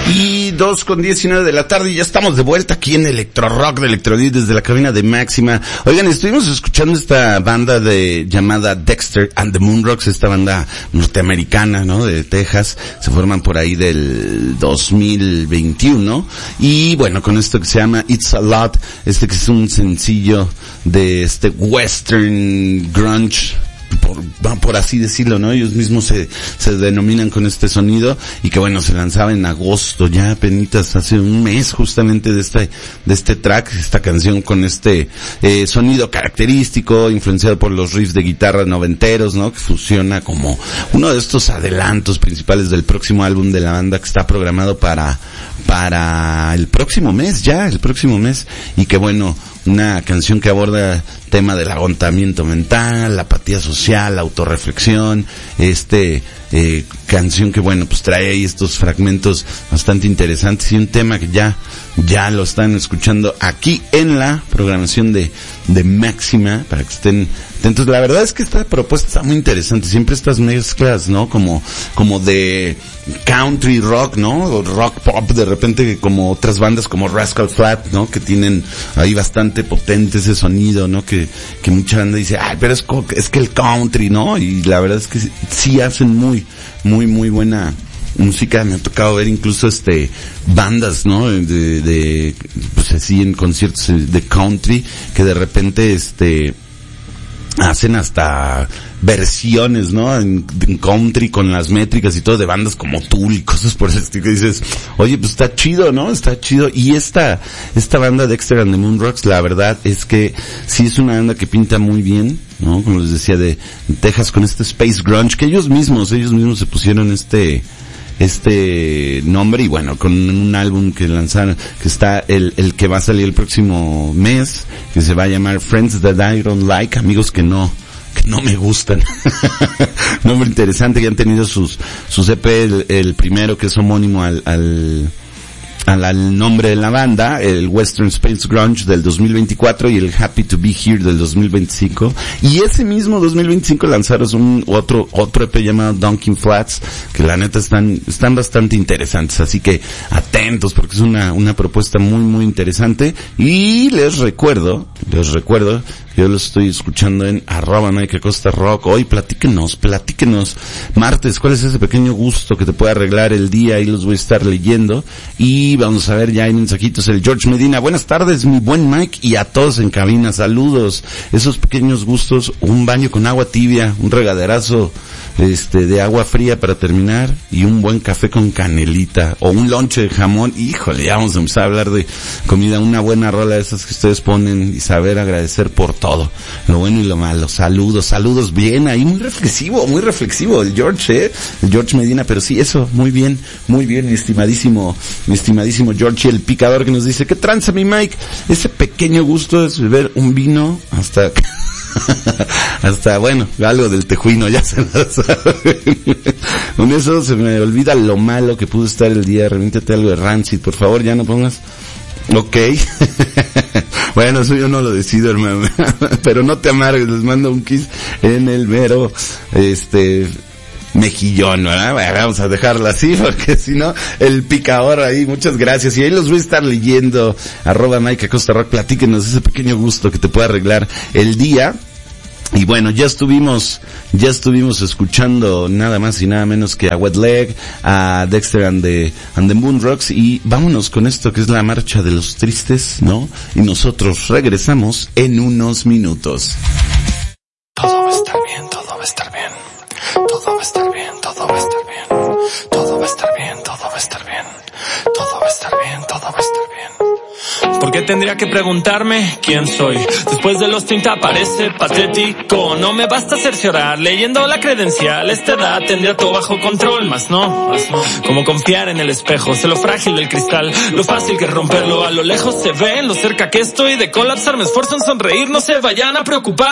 Y 2:19 de la tarde y ya estamos de vuelta aquí en Electro Rock de Electrobeat desde la cabina de Máxima. Oigan, estuvimos escuchando esta banda llamada Dexter and the Moonrocks, esta banda norteamericana, ¿no? De Texas. Se forman por ahí del 2021. Y bueno, con esto que se llama It's a Lot, que es un sencillo de este western grunge, por así decirlo, ¿no? Ellos mismos se denominan con este sonido y que bueno, se lanzaba en agosto, ya apenitas hace un mes justamente de este track, esta canción con este sonido característico, influenciado por los riffs de guitarra noventeros, ¿no? Que fusiona como uno de estos adelantos principales del próximo álbum de la banda que está programado para el próximo mes, y que bueno, una canción que aborda tema del agotamiento mental, la apatía social, la autorreflexión, canción que bueno, pues trae ahí estos fragmentos bastante interesantes y un tema que ya lo están escuchando aquí en la programación de Máxima, para que estén atentos. La verdad es que esta propuesta está muy interesante, siempre estas mezclas, ¿no? Como de country rock, ¿no? O rock pop, de repente como otras bandas como Rascal Flatts, ¿no? Que tienen ahí bastante potente ese sonido, ¿no? Que mucha banda dice, ay, pero es que el country, ¿no? Y la verdad es que sí hacen muy buena música. Me ha tocado ver incluso bandas, ¿no? Pues así en conciertos de country que de repente hacen hasta versiones, ¿no? En country con las métricas y todo de bandas como Tool y cosas por ese estilo, que dices, oye, pues está chido, ¿no? Está chido. Y esta banda Dexter and the Moonrocks, la verdad es que sí es una banda que pinta muy bien, ¿no? Como les decía, de Texas, con este space grunge, que ellos mismos se pusieron este nombre, y bueno, con un álbum que lanzaron, que está el que va a salir el próximo mes, que se va a llamar Friends That I Don't Like, amigos que no me gustan. Nombre interesante, que han tenido sus EP, el primero que es homónimo al nombre de la banda, el Western Space Grunge del 2024 y el Happy to Be Here del 2025. Y ese mismo 2025 lanzaron otro EP llamado Dunkin' Flats, que la neta están bastante interesantes, así que atentos porque es una propuesta muy interesante. Y les recuerdo, yo lo estoy escuchando en @MikeAcostaRock. Hoy platíquenos. Martes, ¿cuál es ese pequeño gusto que te puede arreglar el día? Ahí los voy a estar leyendo. Y vamos a ver, ya hay mensajitos. El George Medina, buenas tardes, mi buen Mike, y a todos en cabina, saludos. Esos pequeños gustos, un baño con agua tibia, un regaderazo de agua fría para terminar, y un buen café con canelita, o un lonche de jamón. Híjole, ya vamos a empezar a hablar de comida, una buena rola de esas que ustedes ponen, y saber agradecer por todo, lo bueno y lo malo. Saludos, bien, ahí muy reflexivo el George, el George Medina, pero sí, eso, muy bien, mi estimadísimo George, el picador, que nos dice, ¿qué tranza mi Mike? Ese pequeño gusto es beber un vino hasta bueno, algo del tejuino, ya se lo saben. Con eso se me olvida lo malo que pudo estar el día. Revíntate algo de Rancid, por favor, ya no pongas. Ok. Bueno, eso yo no lo decido, hermano. Pero no te amargues, les mando un kiss en el mero, mejillón, ¿verdad? Bueno, vamos a dejarlo así, porque si no, el picador ahí, muchas gracias. Y ahí los voy a estar leyendo, @MikeAcostaRock, platíquenos ese pequeño gusto que te puede arreglar el día. Y bueno, ya estuvimos escuchando nada más y nada menos que a Wet Leg, a Dexter and the Moonrocks, y vámonos con esto que es la marcha de los tristes, ¿no? Y nosotros regresamos en unos minutos. Todo va a estar bien, todo va a estar bien. Todo va a estar bien, todo va a estar bien. Todo va a estar bien, todo va a estar bien. Todo va a estar bien, todo va a estar bien. ¿Por qué tendría que preguntarme quién soy? Después de los 30 parece patético. No me basta cerciorar leyendo la credencial. Esta edad tendría todo bajo control, más no. Como confiar en el espejo, sé lo frágil del cristal, lo fácil que es romperlo. A lo lejos se ve, lo cerca que estoy de colapsar. Me esfuerzo en sonreír, no se vayan a preocupar.